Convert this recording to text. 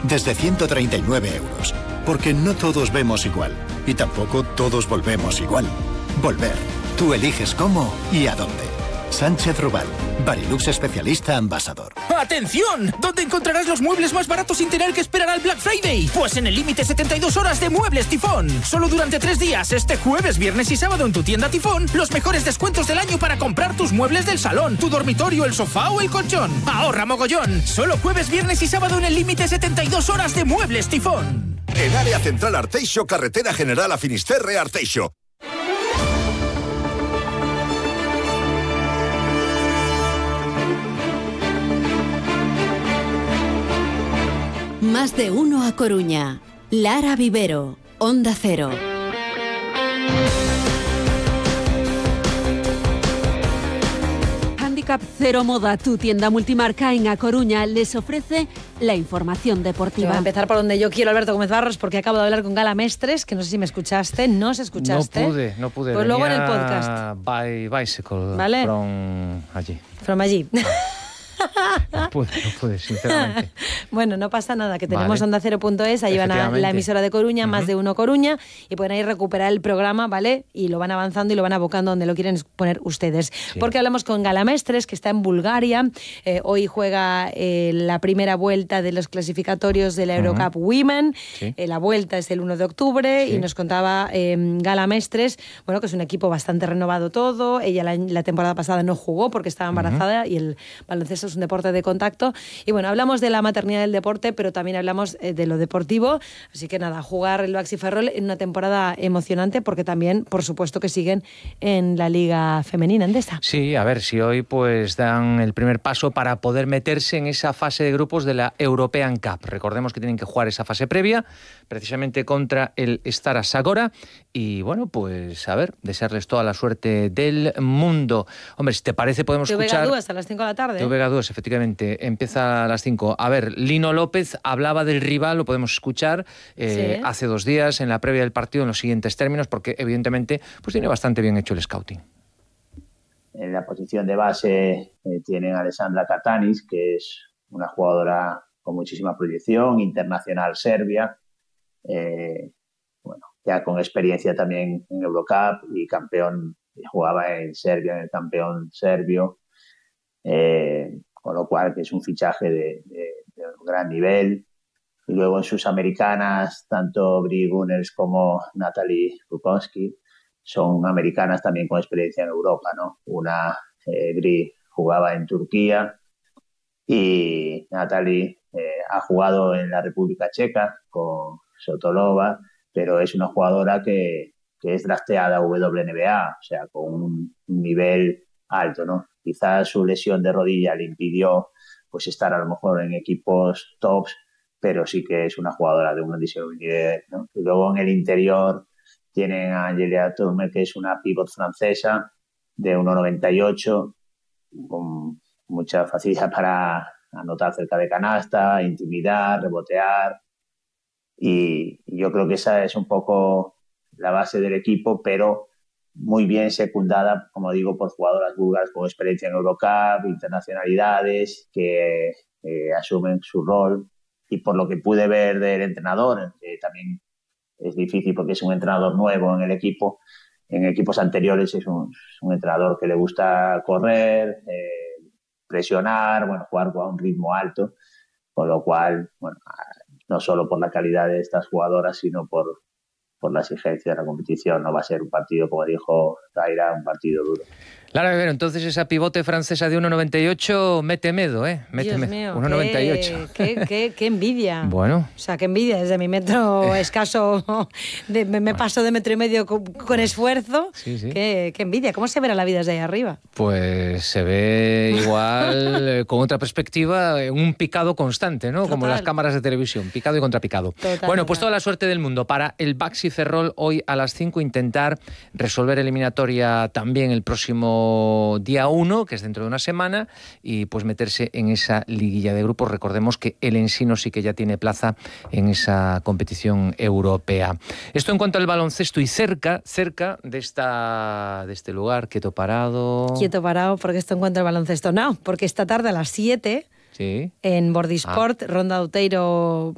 desde 139 euros. Porque no todos vemos igual. Y tampoco todos volvemos igual. Volver. Tú eliges cómo y a dónde. Sánchez Rubal, Barilux especialista ambasador. ¡Atención! ¿Dónde encontrarás los muebles más baratos sin tener que esperar al Black Friday? Pues en el límite 72 horas de Muebles Tifón. Solo durante 3 días, este jueves, viernes y sábado en tu tienda Tifón, los mejores descuentos del año para comprar tus muebles del salón, tu dormitorio, el sofá o el colchón. ¡Ahorra mogollón! Solo jueves, viernes y sábado en el límite 72 horas de Muebles Tifón. En Área Central Arteixo, carretera general a Finisterre, Arteixo. Más de uno a Coruña. Lara Vivero, Onda Cero. Handicap Cero Moda, tu tienda multimarca en A Coruña, les ofrece la información deportiva. Voy a empezar por donde yo quiero, Alberto Gómez Barros, porque acabo de hablar con Gala Mestres, que no sé si me escuchaste, ¿no se escuchaste? No pude. Pues luego en el podcast. By bicycle, ¿vale? From allí. From allí. No pude, sinceramente. Bueno, no pasa nada, que tenemos Vale. OndaCero.es, ahí van a la emisora de Coruña, Más de uno Coruña, y pueden ahí recuperar el programa, ¿vale? Y lo van avanzando y lo van abocando donde lo quieren poner ustedes. Sí. Porque hablamos con Gala Mestres, que está en Bulgaria, hoy juega la primera vuelta de los clasificatorios de la Eurocup Women, Sí. La vuelta es el 1 de octubre, Sí. y nos contaba Gala Mestres, bueno, que es un equipo bastante renovado todo, ella la temporada pasada no jugó porque estaba embarazada, y el baloncesto es un deporte de contacto, y bueno, hablamos de la maternidad del deporte, pero también hablamos de lo deportivo, así que nada, jugar el Baxi Ferrol en una temporada emocionante, porque también, por supuesto, que siguen en la Liga Femenina Endesa. Sí, a ver si hoy pues dan el primer paso para poder meterse en esa fase de grupos de la European Cup. Recordemos que tienen que jugar esa fase previa, precisamente contra el Stara Zagora, y bueno, pues a ver, desearles toda la suerte del mundo. Hombre, si te parece podemos escuchar... TV hasta las 5 de la tarde. TV2, efectivamente, empieza a las 5. A ver, Lino López hablaba del rival, lo podemos escuchar Sí. hace 2 días en la previa del partido en los siguientes términos, porque evidentemente pues tiene bastante bien hecho el scouting. En la posición de base tienen a Alessandra Katanis, que es una jugadora con muchísima proyección, internacional serbia, bueno, ya con experiencia también en Eurocup y campeón, jugaba en Serbia, en el campeón serbio, con lo cual que es un fichaje de un gran nivel. Y luego en sus americanas, tanto Brie Gunners como Natalie Bukowski son americanas también con experiencia en Europa, ¿no? Una, Brie, jugaba en Turquía y Natalie ha jugado en la República Checa con Sotolova, pero es una jugadora que es drafteada a WNBA, o sea, con un nivel alto, ¿no? Quizás su lesión de rodilla le impidió pues estar a lo mejor en equipos tops, pero sí que es una jugadora de un grandísimo nivel, ¿no? Y luego en el interior tienen a Angelia Turmer, que es una pivot francesa de 1,98, con mucha facilidad para anotar cerca de canasta, intimidar, rebotear, y yo creo que esa es un poco la base del equipo, pero muy bien secundada, como digo, por jugadoras búlgaras con experiencia en Eurocup, internacionalidades, que asumen su rol. Y por lo que pude ver del entrenador, que también es difícil porque es un entrenador nuevo en el equipo, en equipos anteriores es un entrenador que le gusta correr, presionar, bueno, jugar a un ritmo alto, con lo cual, bueno, no solo por la calidad de estas jugadoras, sino por la exigencia de la competición. No va a ser un partido, como dijo Zaira, un partido duro. Lara Vivero, entonces esa pivote francesa de 1,98 mete miedo, ¿eh? Dios mío, 1,98. Qué envidia. Bueno. O sea, qué envidia. Desde mi metro escaso, me paso de 1,5 metros con esfuerzo. Sí, sí. Qué envidia. ¿Cómo se verá la vida desde ahí arriba? Pues se ve igual, con otra perspectiva, un picado constante, ¿no? Total. Como las cámaras de televisión, picado y contrapicado. Total, Bueno, pues total. toda la suerte del mundo para el Baxi Ferrol hoy a las 5, intentar resolver eliminatoria también el próximo día 1, que es dentro de una semana, y pues meterse en esa liguilla de grupos. Recordemos que el Ensino sí que ya tiene plaza en esa competición europea. Esto en cuanto al baloncesto, y cerca de este lugar, quieto parado. Quieto parado, porque esto en cuanto al baloncesto. No, porque esta tarde a las 7... Sí. En Bordisport, Ronda Outeiro